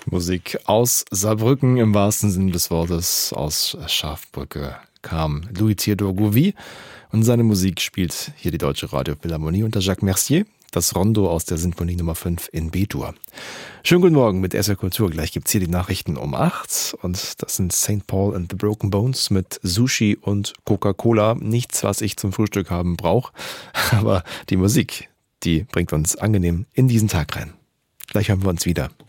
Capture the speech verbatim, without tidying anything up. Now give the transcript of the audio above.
Musik aus Saarbrücken im wahrsten Sinne des Wortes. Aus Schafbrücke kam Louis Theodor Gouvi und seine Musik spielt hier die Deutsche Radiophilharmonie unter Jacques Mercier. Das Rondo aus der Sinfonie Nummer fünf in B-Dur. Schönen guten Morgen mit S R Kultur. Gleich gibt's hier die Nachrichten um acht. Und das sind Saint Paul and the Broken Bones mit Sushi und Coca-Cola. Nichts, was ich zum Frühstück haben brauche. Aber die Musik, die bringt uns angenehm in diesen Tag rein. Gleich hören wir uns wieder.